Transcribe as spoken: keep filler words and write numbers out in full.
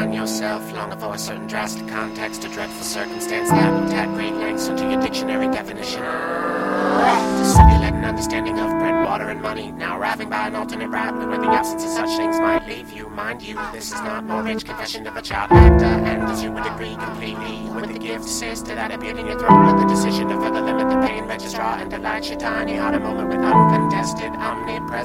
find yourself longing for a certain drastic context, a dreadful circumstance that will tag great lengths into your dictionary definition. To simulate an understanding of bread, water, and money, now arriving by an alternate route where the absence of such things might leave you. Mind you, this is not Mortgage Confession of a Child Actor, and as you would agree completely with the gift sister that appeared in your throat at the decision to further limit the pain registrar and delight your tiny heart a moment with uncontested omnipresence.